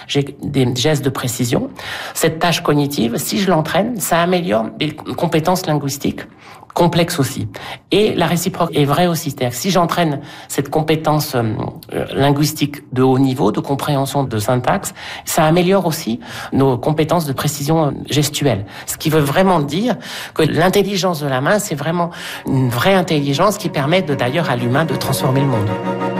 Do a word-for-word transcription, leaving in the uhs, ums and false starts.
j'ai des gestes de précision. Cette tâche cognitive, si je l'entraîne, ça améliore mes compétences linguistiques, complexes aussi. Et la réciproque est vraie aussi. C'est-à-dire que si j'entraîne cette compétence euh, linguistique de haut niveau, de compréhension de syntaxe, ça améliore aussi nos compétences de précision gestuelle. Ce qui veut vraiment dire que l'intelligence de la main, c'est vraiment une vraie intelligence qui permet de, d'ailleurs à l'humain de transformer le monde.